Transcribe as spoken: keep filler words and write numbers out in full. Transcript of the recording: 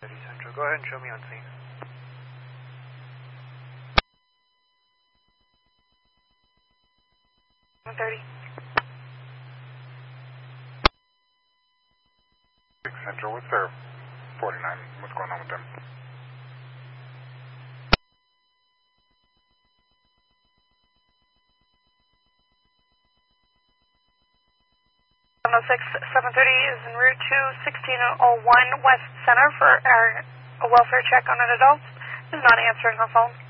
Central, go ahead and show me on scene. one thirty. Central, what's their forty-nine? What's going on with them? seven oh six, seven thirty is en route to sixteen oh one West Center for our a welfare check on an adult. Is not answering her phone.